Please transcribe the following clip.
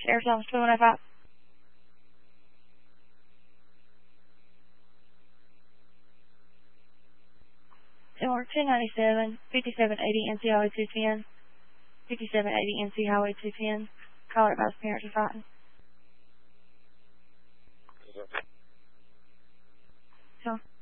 Air Service 2105. Or 297, 5780 NC Highway 210, 5780 NC Highway 210. Caller advised parents are fighting. So.